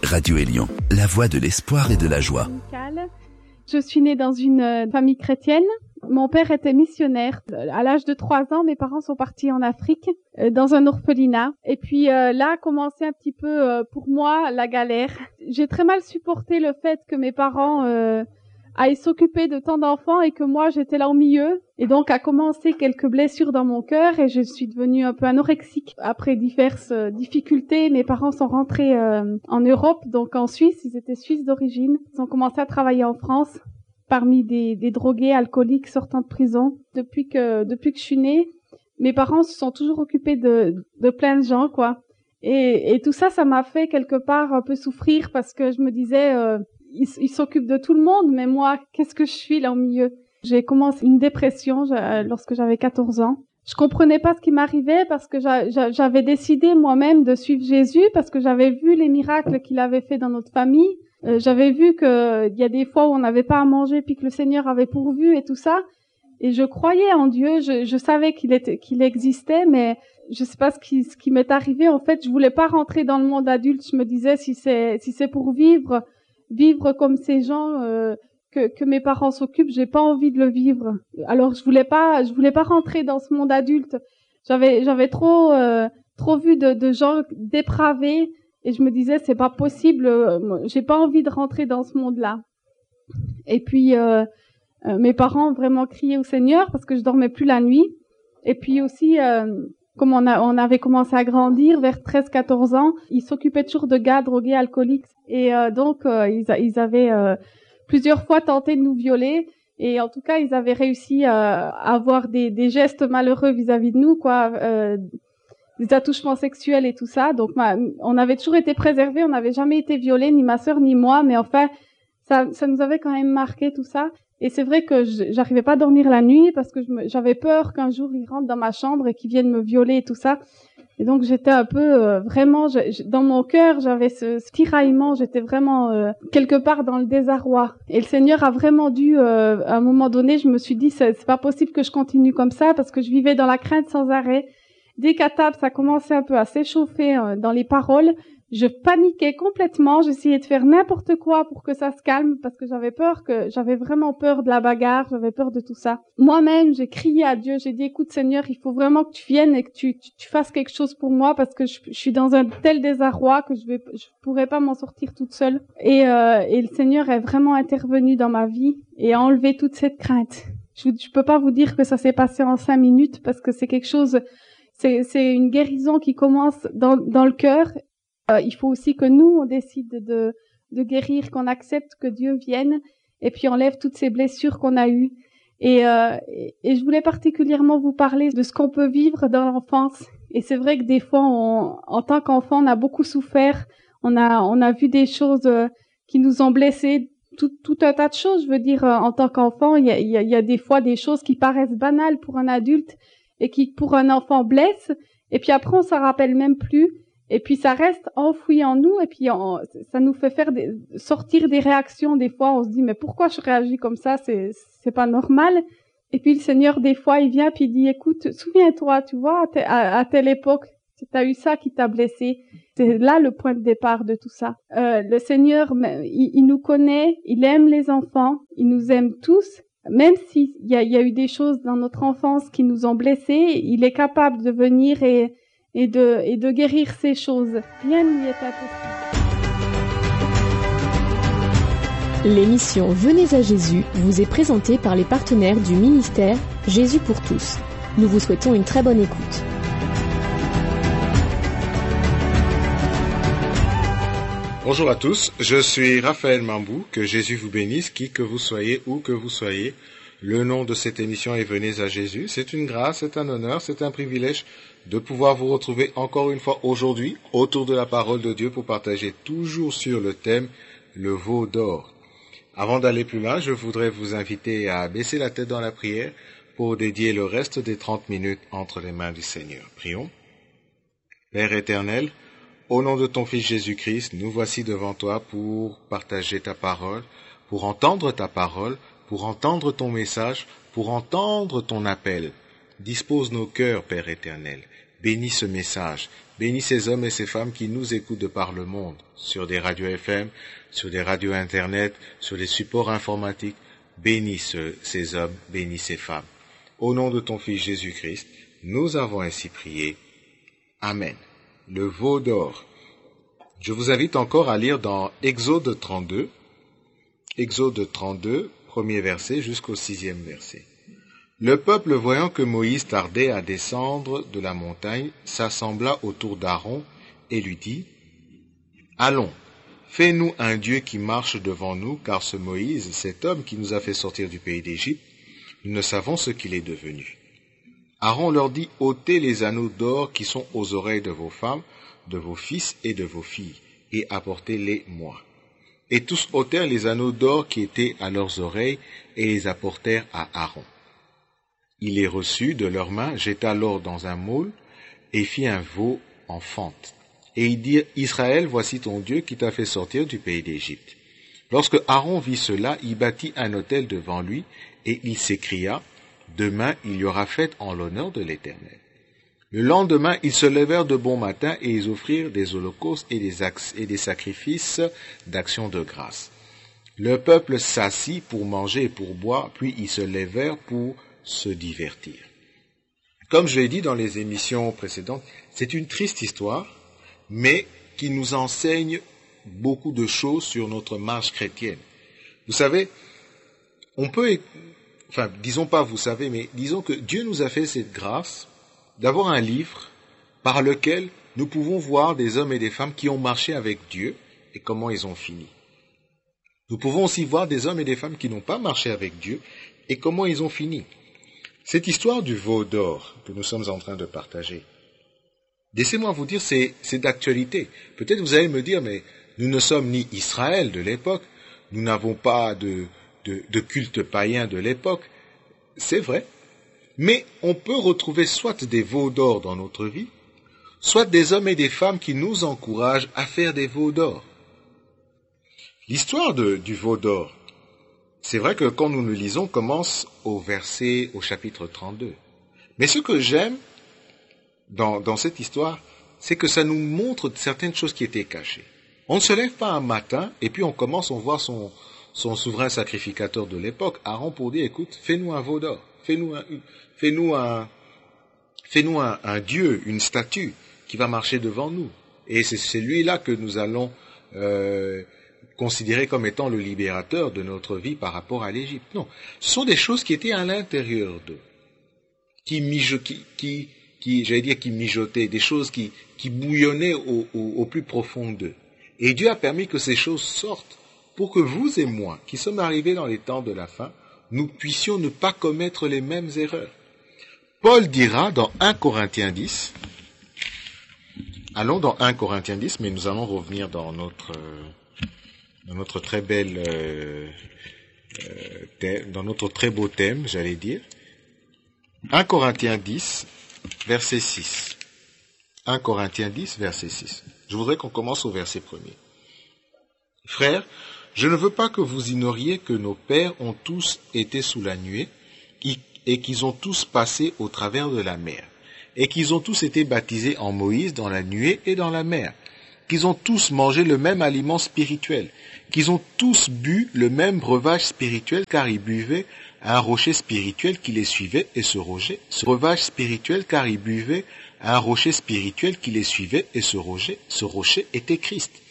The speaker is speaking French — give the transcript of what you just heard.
Radio Élion, la voix de l'espoir et de la joie. Je suis née dans une famille chrétienne. Mon père était missionnaire. À l'âge de 3 ans, mes parents sont partis en Afrique, dans un orphelinat. Et puis là a commencé un petit peu, pour moi, la galère. J'ai très mal supporté le fait que mes parents aillent s'occuper de tant d'enfants et que moi, j'étais là au milieu. Et donc, a commencé quelques blessures dans mon cœur et je suis devenue un peu anorexique. Après diverses difficultés, mes parents sont rentrés en Europe, donc en Suisse. Ils étaient suisses d'origine. Ils ont commencé à travailler en France parmi des drogués alcooliques sortant de prison. Depuis que je suis née, mes parents se sont toujours occupés de plein de gens, quoi. Et tout ça, ça m'a fait quelque part un peu souffrir parce que je me disais, ils s'occupent de tout le monde, mais moi, qu'est-ce que je suis là au milieu? J'ai commencé une dépression lorsque j'avais 14 ans. Je comprenais pas ce qui m'arrivait parce que j'avais décidé moi-même de suivre Jésus parce que j'avais vu les miracles qu'il avait fait dans notre famille. J'avais vu que il y a des fois où on n'avait pas à manger puis que le Seigneur avait pourvu et tout ça. Et je croyais en Dieu, je savais qu'il existait, mais je sais pas ce qui m'est arrivé. En fait, je voulais pas rentrer dans le monde adulte. Je me disais si c'est pour vivre comme ces gens que mes parents s'occupent, j'ai pas envie de le vivre. Alors je voulais pas rentrer dans ce monde adulte. J'avais trop vu de gens dépravés et je me disais c'est pas possible, j'ai pas envie de rentrer dans ce monde-là. Et puis mes parents ont vraiment crié au Seigneur parce que je dormais plus la nuit. Et puis aussi comme on avait commencé à grandir vers 13-14 ans, ils s'occupaient toujours de gars drogués alcooliques et donc ils avaient plusieurs fois tenté de nous violer et en tout cas ils avaient réussi à avoir des gestes malheureux vis-à-vis de nous, quoi, des attouchements sexuels et tout ça. Donc on avait toujours été préservés, on n'avait jamais été violés, ni ma sœur ni moi, mais enfin ça nous avait quand même marqué tout ça. Et c'est vrai que j'arrivais pas à dormir la nuit parce que j'avais peur qu'un jour ils rentrent dans ma chambre et qu'ils viennent me violer et tout ça. Et donc j'étais un peu vraiment dans mon cœur, j'avais ce tiraillement, j'étais vraiment quelque part dans le désarroi. Et le Seigneur a vraiment dû à un moment donné, je me suis dit c'est pas possible que je continue comme ça parce que je vivais dans la crainte sans arrêt. Dès qu'à table, ça commençait un peu à s'échauffer dans les paroles, je paniquais complètement, j'essayais de faire n'importe quoi pour que ça se calme parce que j'avais vraiment peur de la bagarre, j'avais peur de tout ça. Moi-même, j'ai crié à Dieu, j'ai dit écoute Seigneur, il faut vraiment que tu viennes et que tu fasses quelque chose pour moi parce que je suis dans un tel désarroi que je pourrais pas m'en sortir toute seule. Et le Seigneur est vraiment intervenu dans ma vie et a enlevé toute cette crainte. Je peux pas vous dire que ça s'est passé en 5 minutes parce que c'est quelque chose, c'est une guérison qui commence dans le cœur. Il faut aussi que nous, on décide de guérir, qu'on accepte que Dieu vienne et puis enlève toutes ces blessures qu'on a eues. Et je voulais particulièrement vous parler de ce qu'on peut vivre dans l'enfance. Et c'est vrai que des fois, en tant qu'enfant, on a beaucoup souffert. On a vu des choses qui nous ont blessés. Tout un tas de choses, je veux dire, en tant qu'enfant, il y a des fois des choses qui paraissent banales pour un adulte et qui, pour un enfant, blessent. Et puis après, on s'en rappelle même plus. Et puis ça reste enfoui en nous et puis ça nous fait sortir des réactions. Des fois, on se dit mais pourquoi je réagis comme ça, c'est pas normal. Et puis le Seigneur des fois il vient puis il dit écoute, souviens-toi, tu vois, à telle époque, tu as eu ça qui t'a blessé. C'est là le point de départ de tout ça. Le Seigneur, il nous connaît, il aime les enfants, il nous aime tous. Même s'il y a eu des choses dans notre enfance qui nous ont blessés, il est capable de venir et de guérir ces choses. Rien n'y est impossible. L'émission Venez à Jésus vous est présentée par les partenaires du ministère Jésus pour tous. Nous vous souhaitons une très bonne écoute. Bonjour à tous, je suis Raphaël Mambou, que Jésus vous bénisse, qui que vous soyez, où que vous soyez. Le nom de cette émission est Venez à Jésus. C'est une grâce, c'est un honneur, c'est un privilège de pouvoir vous retrouver encore une fois aujourd'hui autour de la parole de Dieu pour partager toujours sur le thème le veau d'or. Avant d'aller plus loin, je voudrais vous inviter à baisser la tête dans la prière pour dédier le reste des 30 minutes entre les mains du Seigneur. Prions. Père éternel, au nom de ton Fils Jésus-Christ, nous voici devant toi pour partager ta parole, pour entendre ta parole, pour entendre ton message, pour entendre ton appel. Dispose nos cœurs, Père éternel. Bénis ce message. Bénis ces hommes et ces femmes qui nous écoutent de par le monde, sur des radios FM, sur des radios Internet, sur des supports informatiques. Bénis ces hommes, bénis ces femmes. Au nom de ton Fils Jésus-Christ, nous avons ainsi prié. Amen. Le veau d'or. Je vous invite encore à lire dans Exode 32, premier verset jusqu'au 6e verset. Le peuple, voyant que Moïse tardait à descendre de la montagne, s'assembla autour d'Aaron et lui dit, « Allons, fais-nous un Dieu qui marche devant nous, car ce Moïse, cet homme qui nous a fait sortir du pays d'Égypte, nous ne savons ce qu'il est devenu. » Aaron leur dit, « ôtez les anneaux d'or qui sont aux oreilles de vos femmes, de vos fils et de vos filles, et apportez-les-moi. » Et tous ôtèrent les anneaux d'or qui étaient à leurs oreilles, et les apportèrent à Aaron. Il les reçut de leurs mains, jeta l'or dans un moule, et fit un veau en fente. Et il dit, « Israël, voici ton Dieu qui t'a fait sortir du pays d'Égypte. » Lorsque Aaron vit cela, il bâtit un autel devant lui, et il s'écria, « Demain il y aura fête en l'honneur de l'Éternel. » Le lendemain, ils se levèrent de bon matin, et ils offrirent des holocaustes et des sacrifices d'action de grâce. Le peuple s'assit pour manger et pour boire, puis ils se levèrent pour se divertir. Comme je l'ai dit dans les émissions précédentes, c'est une triste histoire, mais qui nous enseigne beaucoup de choses sur notre marche chrétienne. Vous savez, disons pas vous savez, mais disons que Dieu nous a fait cette grâce d'avoir un livre par lequel nous pouvons voir des hommes et des femmes qui ont marché avec Dieu et comment ils ont fini. Nous pouvons aussi voir des hommes et des femmes qui n'ont pas marché avec Dieu et comment ils ont fini. Cette histoire du veau d'or que nous sommes en train de partager, laissez-moi vous dire, c'est d'actualité. Peut-être vous allez me dire, mais nous ne sommes ni Israël de l'époque, nous n'avons pas de culte païen de l'époque. C'est vrai, mais on peut retrouver soit des veaux d'or dans notre vie, soit des hommes et des femmes qui nous encouragent à faire des veaux d'or. L'histoire du veau d'or, c'est vrai que quand nous le lisons, commence au chapitre 32. Mais ce que j'aime dans cette histoire, c'est que ça nous montre certaines choses qui étaient cachées. On ne se lève pas un matin et puis on voit son souverain sacrificateur de l'époque, Aaron, pour dire, écoute, fais-nous un veau d'or, fais-nous un Dieu, une statue qui va marcher devant nous. Et c'est celui-là que nous allons considéré comme étant le libérateur de notre vie par rapport à l'Égypte. Non, ce sont des choses qui étaient à l'intérieur d'eux, qui mijotaient, des choses qui bouillonnaient au plus profond d'eux. Et Dieu a permis que ces choses sortent pour que vous et moi, qui sommes arrivés dans les temps de la fin, nous puissions ne pas commettre les mêmes erreurs. Paul dira dans 1 Corinthiens 10, allons dans 1 Corinthiens 10, mais nous allons revenir dans notre très belle dans notre très beau thème, j'allais dire. 1 Corinthiens 10, verset 6. 1 Corinthiens 10, verset 6. Je voudrais qu'on commence au verset 1er. Frères, je ne veux pas que vous ignoriez que nos pères ont tous été sous la nuée et qu'ils ont tous passé au travers de la mer, et qu'ils ont tous été baptisés en Moïse dans la nuée et dans la mer, qu'ils ont tous mangé le même aliment spirituel, qu'ils ont tous bu le même breuvage spirituel, car ils buvaient à un rocher spirituel qui les suivait, et ce rocher était Christ.